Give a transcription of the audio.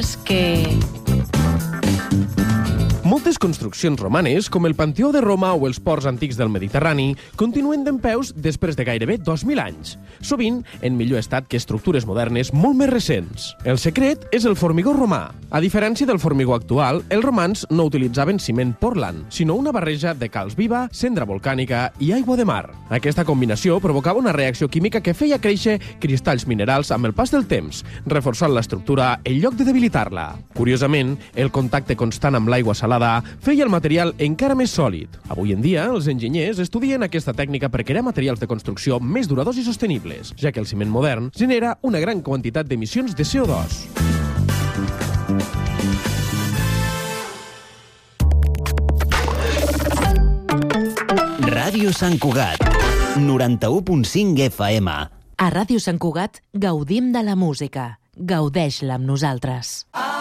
és que... Moltes construccions romanes, com el Panteó de Roma o els ports antics del Mediterrani, continuen dempeus després de gairebé 2.000 anys, sovint en millor estat que estructures modernes molt més recents. El secret és el formigó romà. A diferència del formigó actual, els romans no utilitzaven ciment Portland, sinó una barreja de calç viva, cendra volcànica i aigua de mar. Aquesta combinació provocava una reacció química que feia créixer cristalls minerals amb el pas del temps, reforçant l'estructura en lloc de debilitar-la. Curiosament, el contacte constant amb l'aigua salada feia el material encara més sòlid. Avui en dia, els enginyers estudien aquesta tècnica per crear materials de construcció més duradors i sostenibles, ja que el ciment modern genera una gran quantitat d'emissions de CO2. Ràdio Sant Cugat, 91.5 FM. A Ràdio Sant Cugat gaudim de la música. Gaudeix-la amb nosaltres.